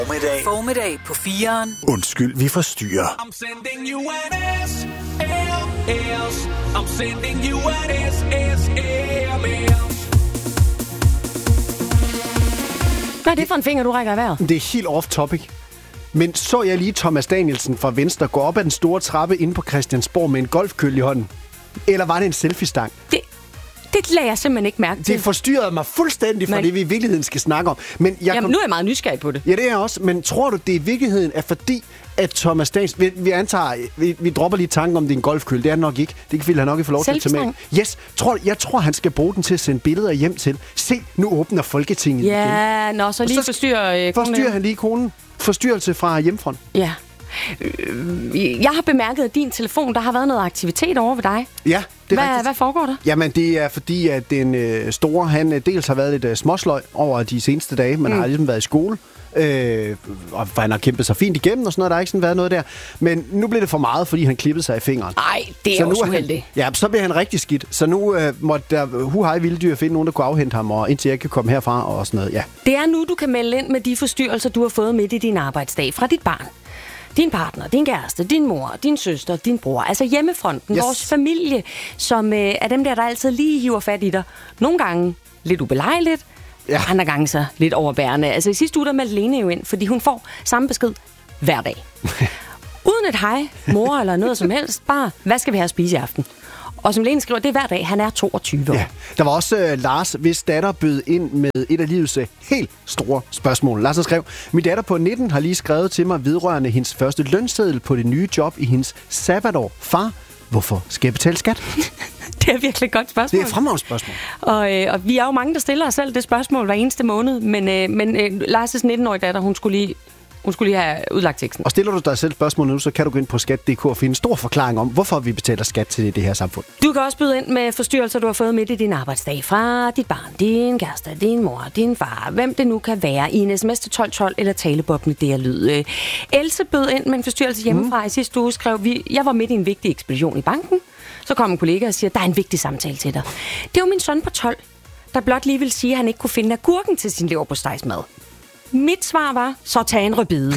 Formiddag på 4'eren. Undskyld, vi forstyrrer. I'm sending you an SLS. I'm sending you an SSLS. Hvad er det for en finger, du rækker i vejret? Det er helt off-topic. Men så jeg lige Thomas Danielsen fra Venstre gå op ad den store trappe inde på Christiansborg med en golfkølle i hånden? Eller var det en selfie-stang? Det lader jeg simpelthen ikke mærke til. Det forstyrrede mig fuldstændig fra det, vi i virkeligheden skal snakke om. Men nu er jeg meget nysgerrig på det. Ja, det er jeg også. Men tror du, det i virkeligheden er fordi, at Thomas Danielsen... Vi antager... Vi dropper lige tanken om, det er en golfkølle. Det er det nok ikke. Det kan han nok ikke få lov til at tage med. Yes. Jeg tror, han skal bruge den til at sende billeder hjem til. Se, nu åbner Folketinget igen. Ja, så lige forstyrrer han lige konen. Forstyrrelse fra hjemmefront. Ja. Jeg har bemærket, at din telefon, der har været noget aktivitet over ved dig. Ja, det er rigtigt. Hvad foregår der? Jamen, det er fordi, at den store, han dels har været lidt småsløj over de seneste dage. Man har ligesom været i skole. Og han har kæmpet sig fint igennem og sådan noget. Der har ikke sådan været noget der. Men nu blev det for meget, fordi han klippede sig i fingeren. Nej, det er også uheldigt. Ja, så bliver han rigtig skidt. Så nu måtte der vilde finde nogen, der kunne afhente ham, og indtil jeg kan komme herfra og sådan noget. Ja. Det er nu, du kan melde ind med de forstyrrelser, du har fået midt i din arbejdsdag fra dit barn. Din partner, din kæreste, din mor, din søster, din bror. Altså hjemmefronten, vores familie, som er dem der altid lige hiver fat i dig. Nogle gange lidt ubelejligt, andre gange så lidt overbærende. Altså i sidste uge, der meldte Lene jo ind, fordi hun får samme besked hver dag. Uden et hej, mor eller noget som helst. Bare, hvad skal vi have at spise i aften? Og som Lene skriver, det er hver dag. Han er 22 år. Ja. Der var også Lars, hvis datter bød ind med et af livets helt store spørgsmål. Lars skrev, min datter på 19 har lige skrevet til mig vedrørende hendes første lønseddel på det nye job i hendes sabbatår. Far, hvorfor skal jeg betale skat? Det er virkelig et godt spørgsmål. Det er et fremragende spørgsmål. Og vi er jo mange, der stiller os selv det spørgsmål hver eneste måned. Men Lars' 19-årige datter, hun skulle lige have udlagt teksten. Og stiller du dig selv spørgsmål nu, så kan du gå ind på skat.dk og finde en stor forklaring om, hvorfor vi betaler skat til det her samfund. Du kan også byde ind med forstyrrelser, du har fået midt i din arbejdsdag fra dit barn, din kæreste, din mor, din far, hvem det nu kan være, i en sms til 1212 eller taleboblen, det er lyd. Else bød ind med en forstyrrelse hjemmefra. I sidste uge skrev jeg var midt i en vigtig ekspedition i banken. Så kom en kollega og siger, der er en vigtig samtale til dig. Det var min søn på 12, der blot lige ville sige, at han ikke kunne finde agurken til sin leverpostejsmad. Mit svar var, så tag en rødbede.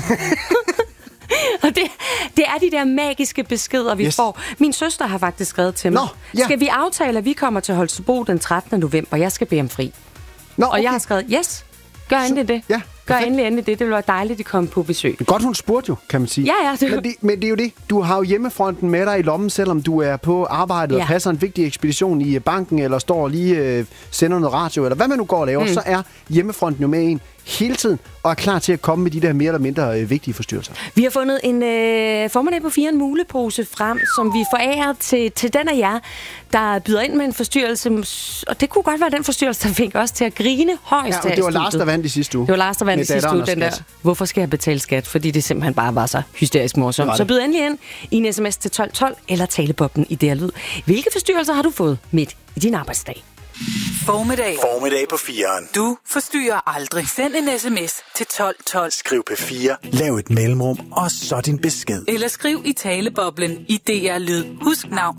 Og det er de der magiske beskeder, vi får. Min søster har faktisk skrevet til mig. Skal vi aftale, at vi kommer til Holstebro den 13. november? Jeg skal bede om fri. Og jeg har skrevet, yes, gør endelig det. Ja, gør endelig det. Det ville være dejligt, at komme på besøg. Godt, hun spurgte jo, kan man sige. Ja. Men det er jo det. Du har jo hjemmefronten med dig i lommen, selvom du er på arbejdet og passer en vigtig ekspedition i banken, eller står lige sender noget radio, eller hvad man nu går og laver, så er hjemmefronten jo med en hele tiden, og er klar til at komme med de der mere eller mindre vigtige forstyrrelser. Vi har fundet en formiddag på 4 en mulepose frem, som vi forærer til den af jer, der byder ind med en forstyrrelse. Og det kunne godt være den forstyrrelse, der fik os til at grine højst. Ja, det var Lars, der vandt i sidste uge. Det var Lars, der vandt i sidste uge, den der. Hvorfor skal jeg betale skat? Fordi det simpelthen bare var så hysterisk morsomt. Så byd endelig ind i en sms til 1212 eller taleboblen i DR Lyd. Hvilke forstyrrelser har du fået midt i din arbejdsdag? Formiddag på 4'eren. Du forstyrrer aldrig. Send en sms til 1212. Skriv P4, lav et mellemrum, og så din besked. Eller skriv i taleboblen i DR Lyd. Husk navn.